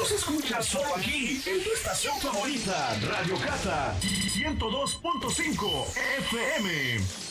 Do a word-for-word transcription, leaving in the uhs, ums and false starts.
Los escuchas solo aquí, en tu estación favorita, Radio Cata ciento dos punto cinco F M.